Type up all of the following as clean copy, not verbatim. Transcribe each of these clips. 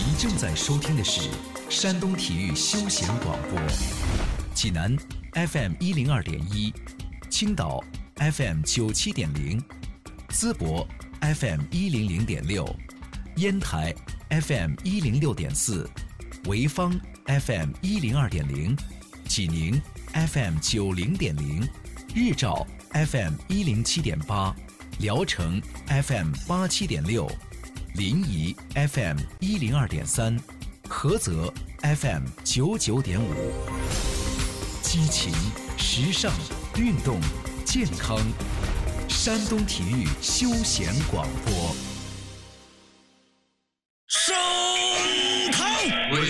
正在收听的是山东体育休闲广播，济南 FM 102.1，青岛 FM 97.0，淄博 FM 100.6，烟台 FM 106.4，潍坊 FM 102.0，济宁 FM 90.0，日照 FM 107.8，聊城 FM 87.6，临沂 FM 102.3，菏泽 FM 99.5。激情、时尚、运动、健康，山东体育休闲广播。 升堂威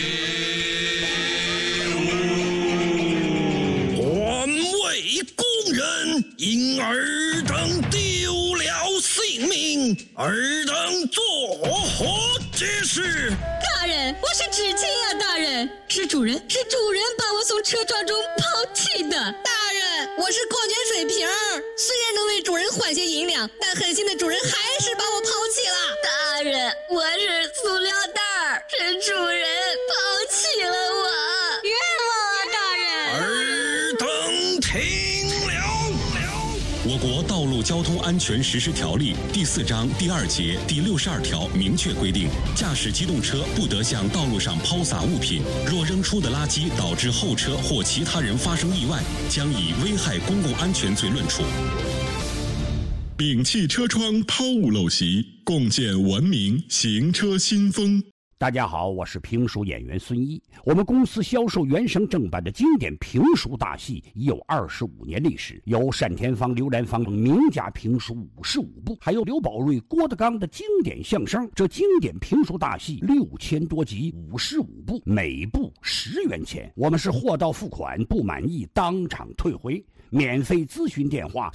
武，环卫工人因尔等丢了性命，尔等作何解释？ 大人，我是知青啊！大人，是主人把我从车撞中抛弃的。 大人，我是矿泉水瓶儿，虽然能为主人换些银两，但狠心的主人还是把我抛弃了。 大人，我是塑料袋儿，是主人抛弃了我，冤枉啊！大人， 尔等听了。 我国道路交通安全实施条例第4章第2节第62条明确规定，驾驶机动车不得向道路上抛洒物品，若扔出的垃圾导致后车或其他人发生意外，将以危害公共安全罪论处。 摒弃车窗抛物陋习，共建文明行车新风。 大家好，我是评书演员孙一。我们公司销售原声正版的经典评书大戏已有25年历史，有单田芳、刘兰芳名家评书55部，还有刘宝瑞、郭德纲的经典相声。这经典评书大戏6000多集，55部，每部10元钱。我们是货到付款，不满意当场退回。免费咨询电话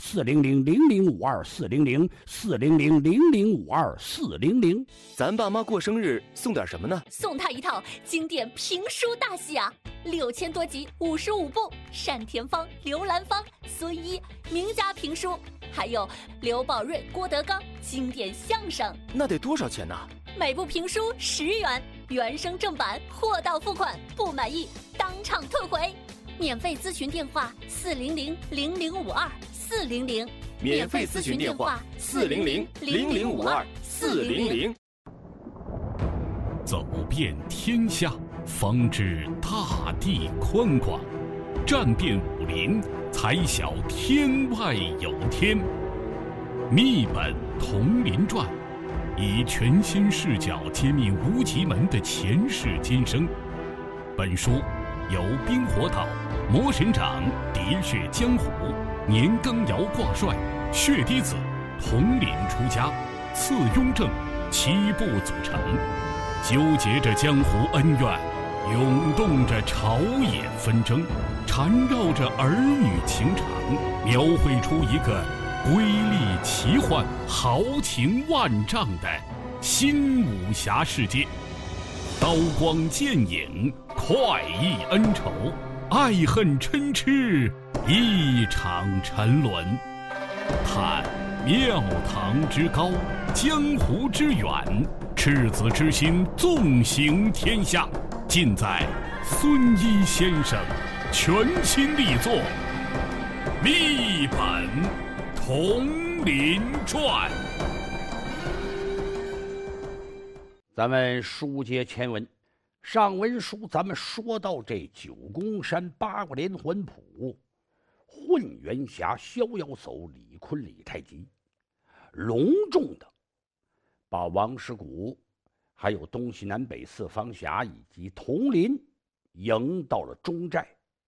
400-0052-400，400-0052-400。 咱爸妈过生日送点什么呢？ 送他一套经典评书大戏啊，6000多集，55部，单田芳、刘兰芳、孙一名家评书，还有刘宝瑞、郭德纲经典相声。 那得多少钱呢？ 每部评书10元，原声正版，货到付款，不满意当场退回。免费咨询电话400-0052-400， 免费咨询电话400-0052-400。 走遍天下，方知大地宽广；战遍武林，才晓天外有天。秘本同林传，以全新视角揭秘无极门的前世今生。本书由冰火岛、魔神掌、喋血江湖、年羹尧挂帅、血滴子、统领出家、次雍正7部组成，纠结着江湖恩怨，涌动着朝野纷争，缠绕着儿女情长，描绘出一个瑰丽奇幻、豪情万丈的新武侠世界。刀光剑影，快意恩仇，爱恨嗔痴，一场沉沦。探庙堂之高，江湖之远，赤子之心纵行天下，尽在孙一先生全新力作《秘本同林传》。 咱们书接前文，上文书咱们说到这九宫山八卦连环谱，混元侠逍遥叟李坤李太极，隆重的把王师古还有东西南北四方侠以及佟林迎到了中寨，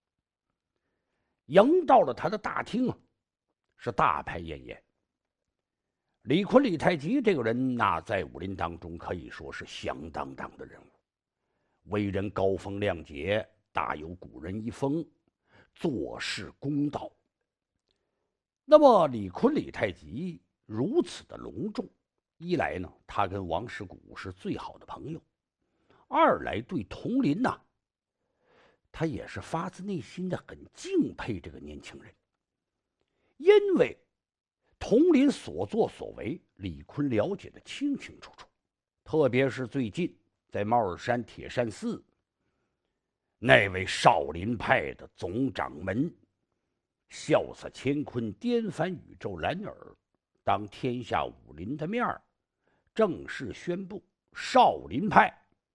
迎到了他的大厅啊，是大排宴宴。李坤李太极这个人那在武林当中可以说是响当当的人物，为人高风亮节，大有古人一风，做事公道。那么李坤李太极如此的隆重，一来呢，他跟王师古是最好的朋友；二来对佟林呐，他也是发自内心的很敬佩这个年轻人，因为佟林所作所为，李坤了解的清清楚楚。特别是最近在猫儿山铁山寺，那位少林派的总掌门，潇洒乾坤、颠翻宇宙蓝耳，当天下武林的面儿，正式宣布少林派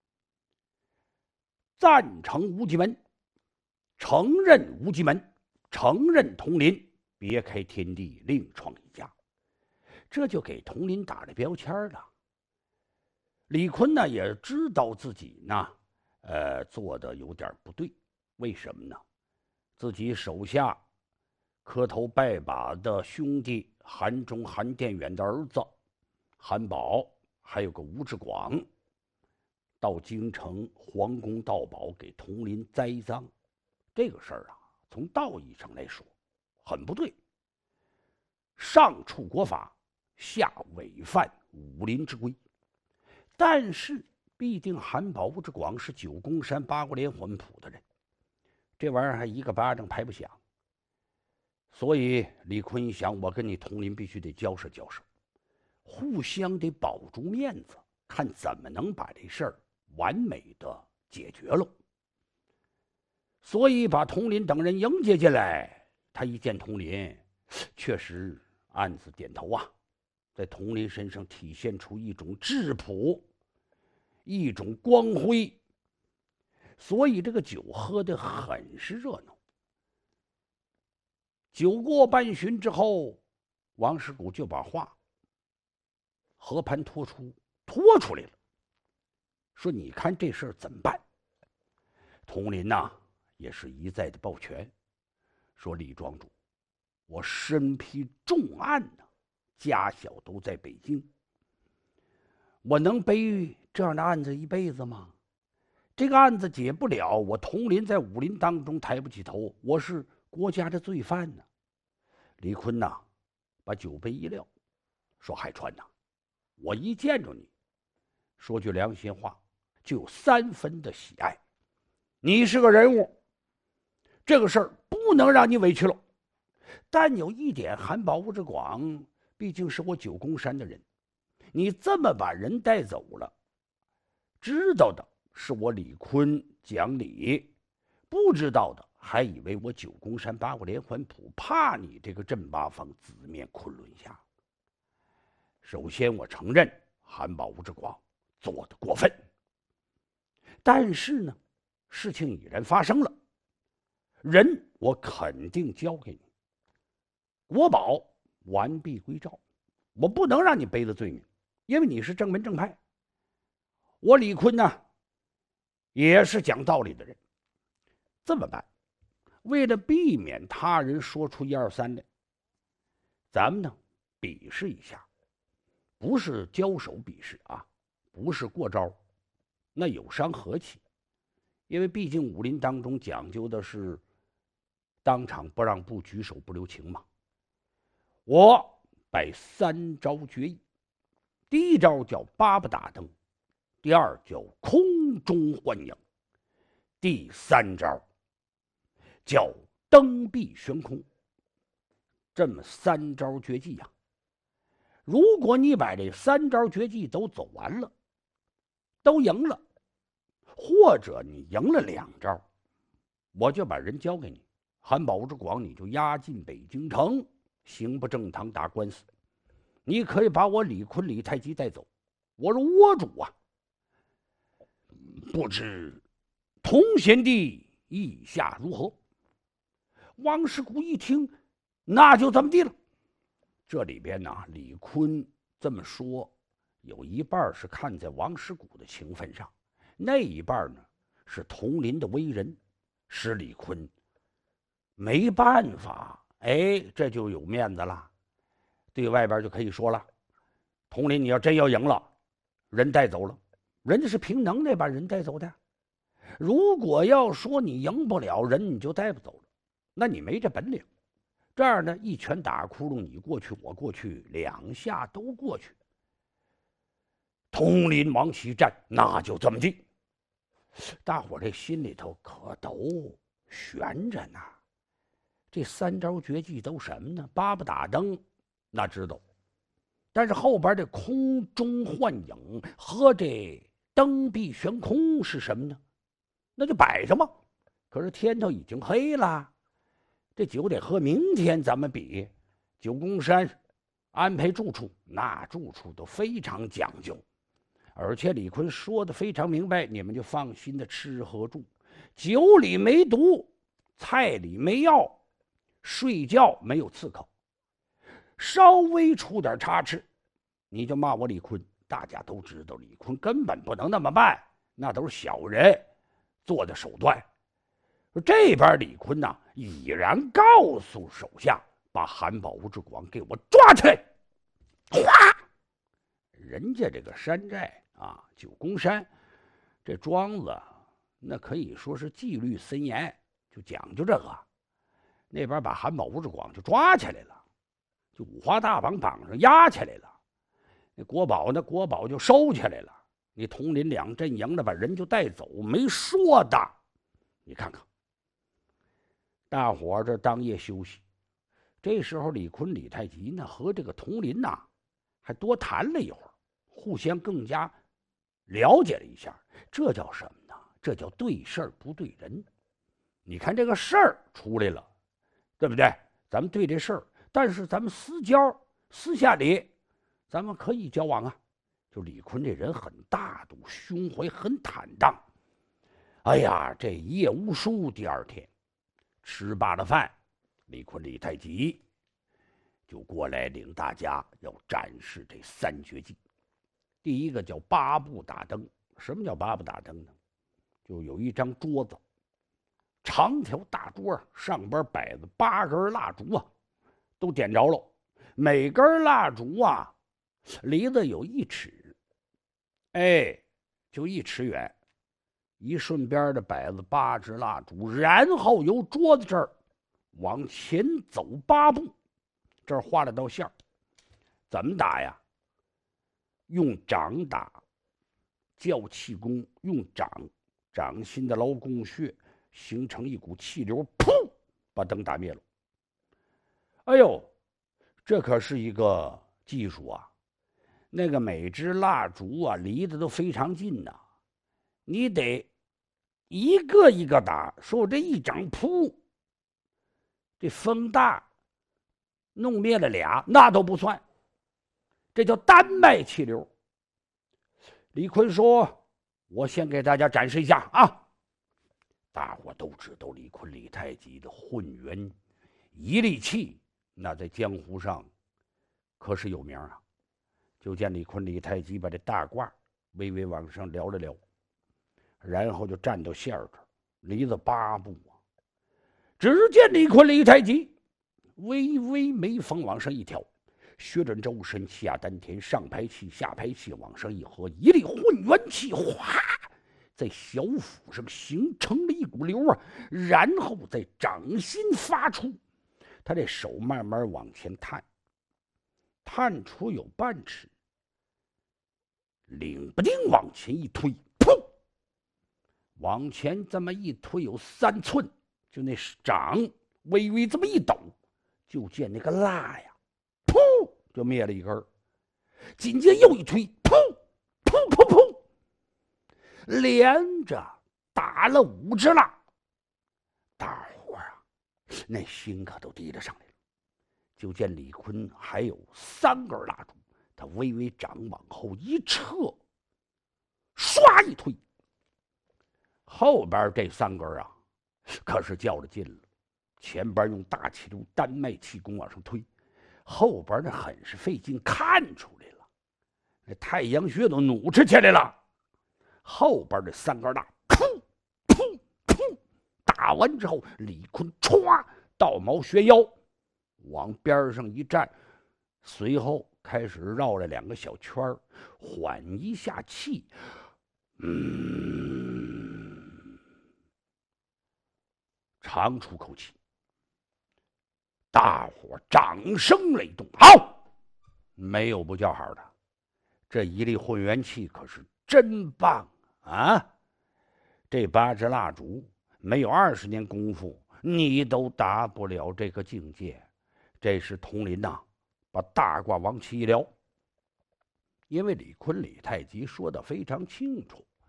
赞成无极门，承认无极门，承认童林，别开天地，另创一家。这就给童林打了标签了。李坤呢也知道自己呢，做的有点不对，为什么呢？自己手下磕头拜把的兄弟韩忠、韩殿远的儿子韩宝，还有个吴志广，到京城皇宫盗宝给童林栽赃，这个事儿啊，从道义上来说很不对。上触国法，下违反武林之规。但是毕竟韩宝、吴志广是九宫山八国连环谱的人，这玩意儿还一个巴掌拍不响。所以李坤一想，我跟你童林必须得交涉交涉，互相得保住面子，看怎么能把这事儿完美的解决了。所以把童林等人迎接进来，他一见童林，确实暗自点头啊，在童林身上体现出一种质朴，一种光辉。所以这个酒喝得很是热闹。酒过半巡之后，王世谷就把话和盘托出来了，说你看这事儿怎么办？童林呐也是一再的抱拳，说李庄主，我身披重案呢，家小都在北京，我能背这样的案子一辈子吗？这个案子解不了，我童林在武林当中抬不起头，我是国家的罪犯呢。李坤呐把酒杯一撂，说海川呐，我一见着你，说句良心话，就有3分的喜爱。你是个人物，这个事儿不能让你委屈了。但有一点，韩宝、吴志广毕竟是我九宫山的人，你这么把人带走了，知道的是我李坤讲理，不知道的还以为我九宫山八国连环谱怕你这个镇八方紫面昆仑下。首先我承认韩宝、吴志广做的过分，但是呢，事情已然发生了，人我肯定交给你，国宝完璧归赵，我不能让你背了罪名，因为你是正门正派。我李坤呢也是讲道理的人，这么办？为了避免他人说出1、2、3来，咱们呢比试一下，不是交手比试啊，不是过招，那有伤和气。因为毕竟武林当中讲究的是当场不让步，举手不留情嘛。我摆3招决议，第一招叫八不打灯，第2叫空中幻影，第3招叫灯壁悬空。这么3招绝技呀，如果你把这3招绝技都走完了，都赢了，或者你赢了2招，我就把人交给你，韩宝、吴志广你就押进北京城，刑不正当打官司。你可以把我李坤、李太极带走，我是倭主啊。不知童贤弟意下如何？王世谷一听，那就这么地了。这里边呢，李坤这么说，有一半是看在王世谷的情分上，那一半呢是童林的为人，使李坤没办法，这就有面子了，对外边就可以说了，童林你要真要赢了，人带走了，人家是凭能耐把人带走的。如果要说你赢不了人，你就带不走了，那你没这本领。这样呢，一拳打窟窿，你过去我过去，2下都过去。童林王旗战，那就这么地。大伙这心里头可都悬着呢。这3招绝技都什么呢？八不打灯，那知道，但是后边这空中幻影和这灯壁悬空是什么呢？那就摆着嘛。可是天头已经黑了，这酒得喝明天咱们比。九宫山安排住处，那住处都非常讲究，而且李逵说的非常明白，你们就放心的吃喝住，酒里没毒，菜里没药，睡觉没有刺客，稍微出点差池，你就骂我李逵。大家都知道李逵根本不能那么办，那都是小人做的手段。这边李逵呢，已然告诉手下，把韩宝、吴志广给我抓起来。哗！人家这个山寨啊，九宫山这庄子，那可以说是纪律森严，就讲究这个。那边把韩宝、吴志广就抓起来了，就五花大绑绑上押起来了。那国宝呢，国宝就收起来了。你统领两阵营的把人就带走，没说的。你看看，大伙这当夜休息。这时候李逵、李太极呢和这个统领呐还多谈了一会儿，互相更加了解了一下。这叫什么呢？这叫对事儿不对人。你看这个事儿出来了，对不对？咱们对这事儿，但是咱们私下里咱们可以交往啊。就李逵这人很大度，胸怀很坦荡。哎呀，这一夜无书，第二天吃罢了饭，李逵、李太极就过来领大家要展示这三绝技。第一个叫八步打灯。什么叫八步打灯呢？就有一张桌子，长条大桌，上边摆着8根蜡烛啊，都点着了。每根蜡烛啊离得有1尺，就1尺远。一顺边的摆着8支蜡烛，然后由桌子这儿往前走8步，这儿画了道线。怎么打呀？用掌打，叫气功，用掌心的劳宫穴形成一股气流，噗，把灯打灭了。哎呦，这可是一个技术啊！那个每支蜡烛啊离得都非常近呐，你得一个一个打。说我这一掌噗，这风大弄灭了俩，那都不算，这叫单脉气流。李逵说：“我先给大家展示一下啊！”大伙都知道李逵、李太极的混元一力气，那在江湖上可是有名啊。就见李逵、李太极把这大褂微微往上撩了撩，然后就站到线儿这儿，离了8步啊。只见李逵、李太极微微眉峰往上一挑，削准周身，下丹田，上排气，下排气，往上一合，一粒混元气，哗，在小腹上形成了一股流啊，然后在掌心发出。他这手慢慢往前探出有半尺，领不丁往前一推，噗，往前这么一推有3寸，就那掌微微这么一抖，就见那个蜡呀，噗，就灭了一根。紧接着又一推，噗噗噗噗，连着打了5支蜡。大伙儿啊，那心可都提了上来了。就见李逵还有3根蜡烛，他微微掌往后一撤，唰一推，后边这3根啊可是较了劲了。前边用大气流单脉气功往上推，后边那很是费劲，看出来了，那太阳穴都努吃起来了。后边这3根蜡，噗噗噗，打完之后，李逵歘倒毛学腰，往边上一站，随后开始绕了2个小圈，缓一下气，长出口气。大伙掌声雷动，好，没有不叫好的。这一粒混元气可是真棒啊！这8支蜡烛没有20年功夫，你都达不了这个境界。这时统领呐，把大褂往起一撩，因为李逵、李太极说的非常清楚，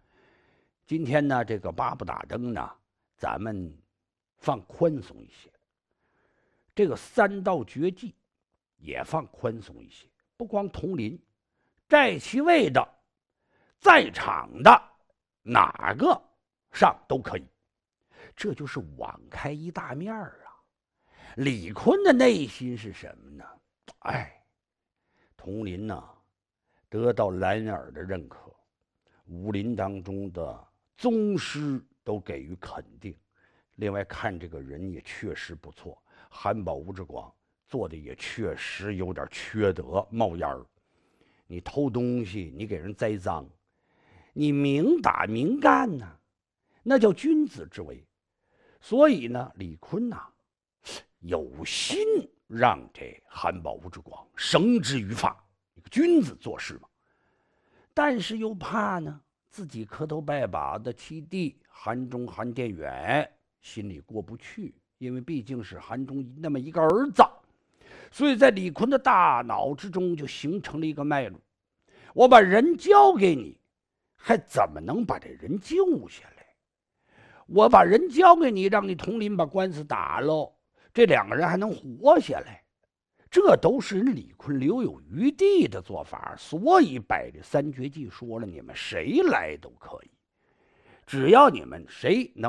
今天呢，这个八不打灯呢，咱们放宽松一些。这个3道绝技也放宽松一些，不光佟林，寨棋卫的，在场的哪个上都可以。这就是网开一大面啊！李坤的内心是什么呢？哎，佟林呢，得到蓝耳的认可，武林当中的宗师都给予肯定。另外看这个人也确实不错，韩宝吴志广做的也确实有点缺德，冒烟儿。你偷东西，你给人栽赃，你明打明干呢，那叫君子之为。所以呢，李坤呐，有心让这韩宝吴志广绳之于法，一个君子做事嘛。但是又怕呢，自己磕头拜把的七弟韩忠、韩殿远心里过不去，因为毕竟是韩忠那么一个儿子，所以在李坤的大脑之中就形成了一个脉络：我把人交给你，还怎么能把这人救下来？我把人交给你，让你佟林把官司打了，这2个人还能活下来？这都是人李坤留有余地的做法，所以摆这3绝技说了，你们谁来都可以，只要你们谁能